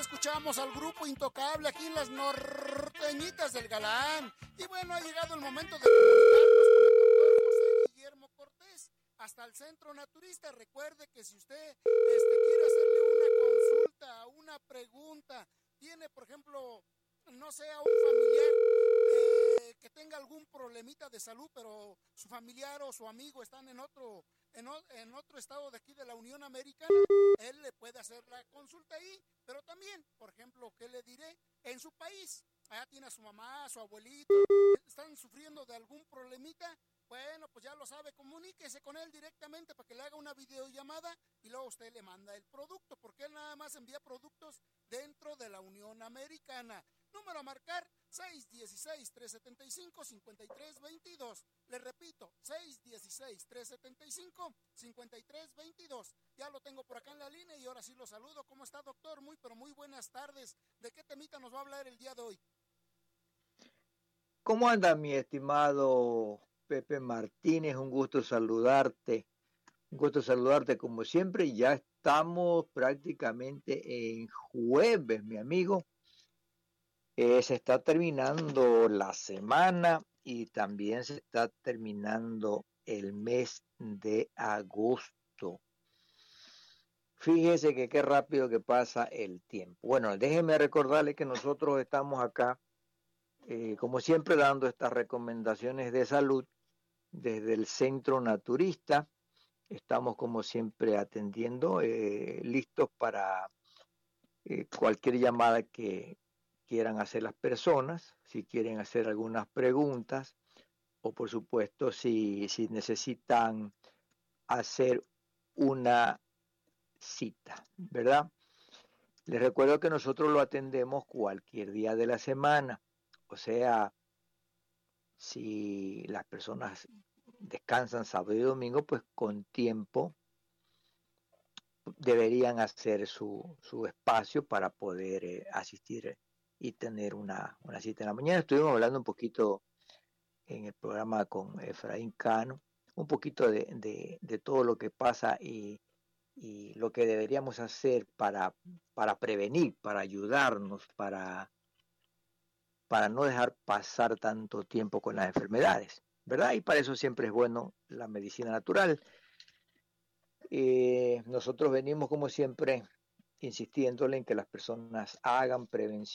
escuchamos al grupo Intocable aquí en las norteñitas del Galán. Y bueno, ha llegado el momento de comunicarnos con el doctor José Guillermo Cortés hasta el Centro Naturista. Recuerde que si usted quiere hacerle una consulta, una pregunta, tiene, por ejemplo, no sé, a un familiar que tenga algún problemita de salud, pero su familiar o su amigo están en otro estado de aquí de la Unión Americana, él le puede hacer la consulta ahí, pero también, por ejemplo, ¿qué le diré? En su país, allá tiene a su mamá, a su abuelito, están sufriendo de algún problemita, bueno, pues ya lo sabe, comuníquese con él directamente para que le haga una videollamada y luego usted le manda el producto, porque él nada más envía productos dentro de la Unión Americana. Número a marcar 616-375-5322. Le repito, 616-375-5322. Ya lo tengo por acá en la línea y ahora sí lo saludo. ¿Cómo está, doctor? Muy, pero muy buenas tardes. ¿De qué temita nos va a hablar el día de hoy? ¿Cómo anda, mi estimado Pepe Martínez? Un gusto saludarte. Un gusto saludarte como siempre. Ya estamos prácticamente en jueves, mi amigo. Se está terminando la semana y también se está terminando el mes de agosto. Fíjese que qué rápido que pasa el tiempo. Bueno, déjeme recordarle que nosotros estamos acá, como siempre, dando estas recomendaciones de salud desde el Centro Naturista. Estamos como siempre atendiendo, listos para cualquier llamada que quieran hacer las personas, si quieren hacer algunas preguntas o por supuesto si necesitan hacer una cita, ¿verdad? Les recuerdo que nosotros lo atendemos cualquier día de la semana, o sea, si las personas descansan sábado y domingo, pues con tiempo deberían hacer su espacio para poder asistir y tener una cita en la mañana. Estuvimos hablando un poquito en el programa con Efraín Cano, un poquito de todo lo que pasa y lo que deberíamos hacer para prevenir, para ayudarnos, para no dejar pasar tanto tiempo con las enfermedades, ¿verdad? Y para eso siempre es bueno la medicina natural. Nosotros venimos como siempre insistiéndole en que las personas hagan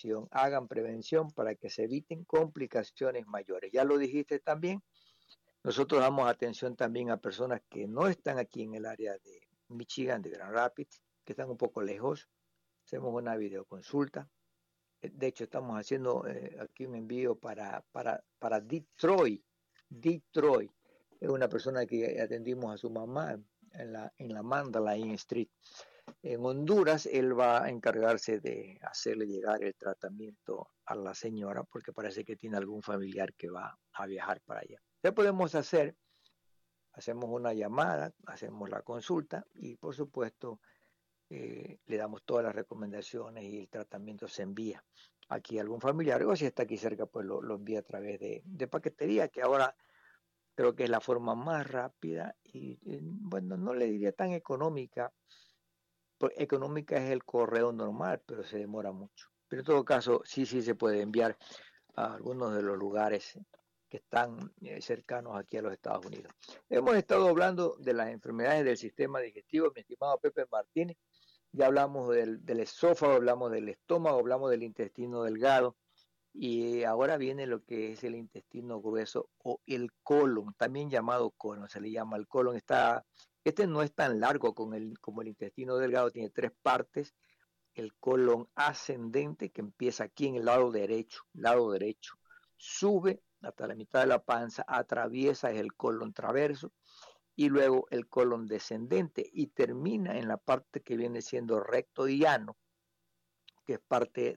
prevención para que se eviten complicaciones mayores. Ya lo dijiste también, nosotros damos atención también a personas que no están aquí en el área de Michigan, de Grand Rapids, que están un poco lejos. Hacemos una videoconsulta. De hecho, estamos haciendo aquí un envío para Detroit. Detroit es una persona que atendimos a su mamá en la Mandalay Street. En Honduras, él va a encargarse de hacerle llegar el tratamiento a la señora porque parece que tiene algún familiar que va a viajar para allá. ¿Qué podemos hacer? Hacemos una llamada, hacemos la consulta y por supuesto le damos todas las recomendaciones y el tratamiento se envía aquí a algún familiar o si está aquí cerca pues lo envía a través de paquetería, que ahora creo que es la forma más rápida y bueno, no le diría tan económica. Económica es el correo normal, pero se demora mucho. Pero en todo caso, sí se puede enviar a algunos de los lugares que están cercanos aquí a los Estados Unidos. Hemos estado hablando de las enfermedades del sistema digestivo, mi estimado Pepe Martínez. Ya hablamos del esófago, hablamos del estómago, hablamos del intestino delgado y ahora viene lo que es el intestino grueso o el colon, también llamado colon, se le llama el colon. Este no es tan largo como el intestino delgado, tiene 3 partes. El colon ascendente que empieza aquí en el lado derecho, sube hasta la mitad de la panza, atraviesa el colon traverso y luego el colon descendente y termina en la parte que viene siendo recto y llano, que es parte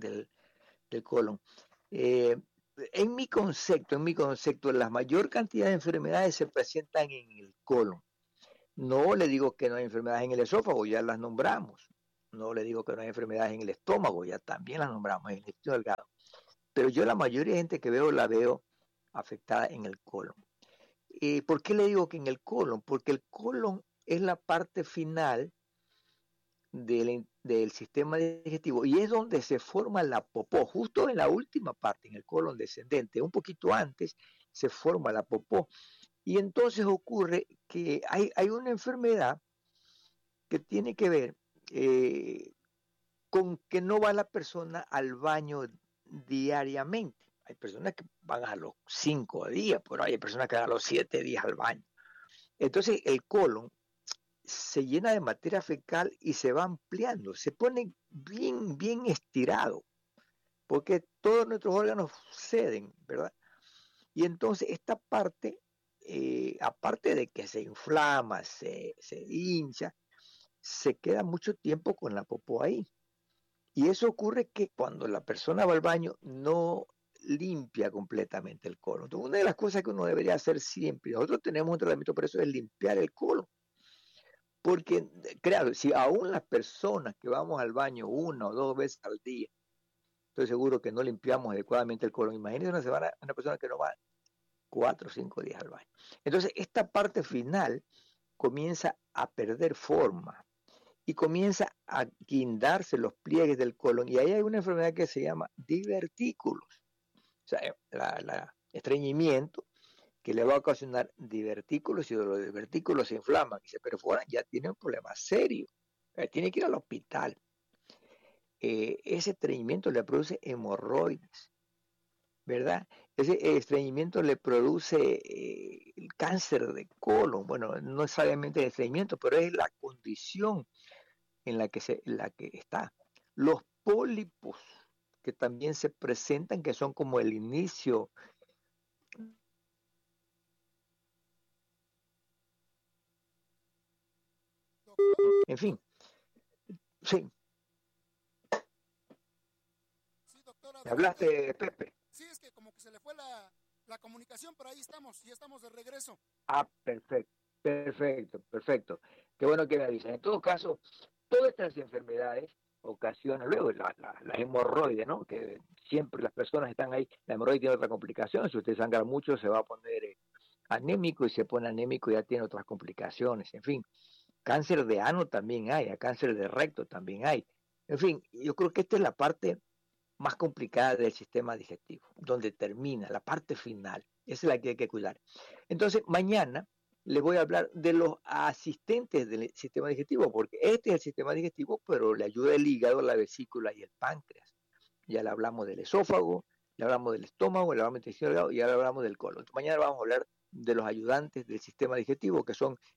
del colon. Eh, en mi concepto, la mayor cantidad de enfermedades se presentan en el colon. No le digo que no hay enfermedades en el esófago, ya las nombramos. No le digo que no hay enfermedades en el estómago, ya también las nombramos, en el intestino delgado. Pero yo la mayoría de gente que veo la veo afectada en el colon. ¿Por qué le digo que en el colon? Porque el colon es la parte final del sistema digestivo y es donde se forma la popó, justo en la última parte, en el colon descendente, un poquito antes se forma la popó y entonces ocurre que hay una enfermedad que tiene que ver con que no va la persona al baño diariamente. Hay personas que van a los 5 días, pero hay personas que van a los 7 días al baño. Entonces el colon se llena de materia fecal y se va ampliando, se pone bien, bien estirado, porque todos nuestros órganos ceden, ¿verdad? Y entonces esta parte, aparte de que se inflama, se hincha, se queda mucho tiempo con la popó ahí. Y eso ocurre que cuando la persona va al baño no limpia completamente el colon. Entonces, una de las cosas que uno debería hacer siempre, nosotros tenemos un tratamiento para eso, es limpiar el colon. Porque, claro, si aún las personas que vamos al baño 1 o 2 veces al día, estoy seguro que no limpiamos adecuadamente el colon. Imagínense una persona que no va 4 o 5 días al baño. Entonces, esta parte final comienza a perder forma y comienza a guindarse los pliegues del colon. Y ahí hay una enfermedad que se llama divertículos. O sea, el estreñimiento que le va a ocasionar divertículos, y los divertículos se inflaman y se perforan, ya tiene un problema serio. Tiene que ir al hospital. Ese estreñimiento le produce hemorroides, ¿verdad? Ese estreñimiento le produce el cáncer de colon. Bueno, no necesariamente el estreñimiento, pero es la condición en la que está. Los pólipos que también se presentan, que son como el inicio. En fin, sí. Sí, doctor, ¿Me adelante. hablaste, Pepe? Sí, es que como que se le fue la comunicación, pero ahí estamos, ya estamos de regreso. Ah, perfecto, perfecto, perfecto. Qué bueno que me avisas. En todo caso, todas estas enfermedades ocasionan, luego la hemorroide, ¿no? Que siempre las personas están ahí. La hemorroide tiene otra complicación. Si usted sangra mucho, se va a poner anémico y se pone anémico y ya tiene otras complicaciones. En fin, cáncer de ano también hay, cáncer de recto también hay. En fin, yo creo que esta es la parte más complicada del sistema digestivo, donde termina la parte final. Esa es la que hay que cuidar. Entonces, mañana le voy a hablar de los asistentes del sistema digestivo, porque este es el sistema digestivo, pero le ayuda el hígado, la vesícula y el páncreas. Ya le hablamos del esófago, le hablamos del estómago, le hablamos del intestino delgado y ahora hablamos del colon. Entonces, mañana vamos a hablar de los ayudantes del sistema digestivo, que son